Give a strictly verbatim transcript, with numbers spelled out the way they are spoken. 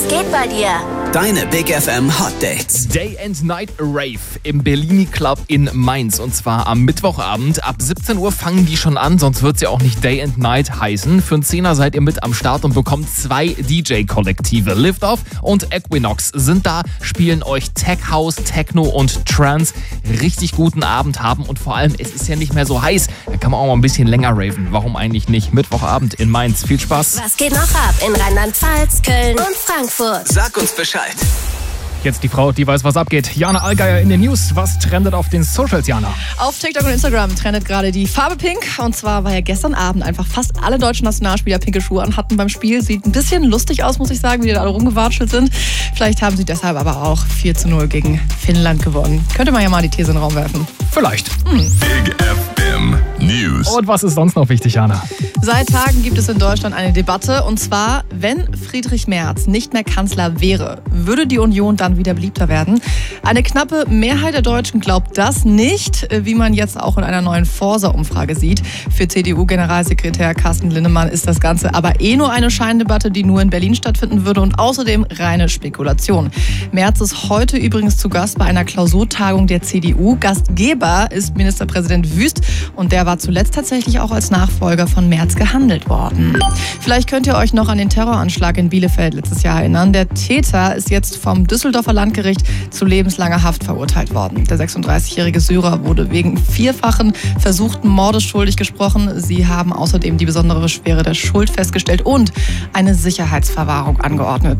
Was geht bei dir? Deine Big F M Hot Dates. Day and Night Rave im Bellini Club in Mainz. Und zwar am Mittwochabend. Ab siebzehn Uhr fangen die schon an, sonst wird es ja auch nicht Day and Night heißen. Für einen Zehner seid ihr mit am Start und bekommt zwei D J-Kollektive. Liftoff und Equinox sind da, spielen euch Tech House, Techno und Trance. Richtig guten Abend haben und vor allem, es ist ja nicht mehr so heiß. Da kann man auch mal ein bisschen länger raven. Warum eigentlich nicht? Mittwochabend in Mainz. Viel Spaß. Was geht noch ab in Rheinland-Pfalz, Köln und Frankfurt? Sag uns Bescheid. Jetzt die Frau, die weiß, was abgeht. Jana Allgeier in den News. Was trendet auf den Socials, Jana? Auf TikTok und Instagram trendet gerade die Farbe Pink. Und zwar, weil ja gestern Abend einfach fast alle deutschen Nationalspieler pinke Schuhe anhatten beim Spiel. Sieht ein bisschen lustig aus, muss ich sagen, wie die da alle rumgewatschelt sind. Vielleicht haben sie deshalb aber auch vier zu null gegen Finnland gewonnen. Könnte man ja mal die These in den Raum werfen. Vielleicht. Hm. Big F M News. Und was ist sonst noch wichtig, Jana? Seit Tagen gibt es in Deutschland eine Debatte. Und zwar, wenn Friedrich Merz nicht mehr Kanzler wäre, würde die Union dann wieder beliebter werden? Eine knappe Mehrheit der Deutschen glaubt das nicht, wie man jetzt auch in einer neuen Forsa-Umfrage sieht. Für C D U-Generalsekretär Carsten Linnemann ist das Ganze aber eh nur eine Scheindebatte, die nur in Berlin stattfinden würde und außerdem reine Spekulation. Merz ist heute übrigens zu Gast bei einer Klausurtagung der C D U. Gastgeber ist Ministerpräsident Wüst und der war zuletzt tatsächlich auch als Nachfolger von Merz gehandelt worden. Vielleicht könnt ihr euch noch an den Terroranschlag in Bielefeld letztes Jahr erinnern. Der Täter ist jetzt vom Düsseldorfer Landgericht zu lebenslanger Haft verurteilt worden. Der sechsunddreißigjährige Syrer wurde wegen vierfachen versuchten Mordes schuldig gesprochen. Sie haben außerdem die besondere Schwere der Schuld festgestellt und eine Sicherheitsverwahrung angeordnet.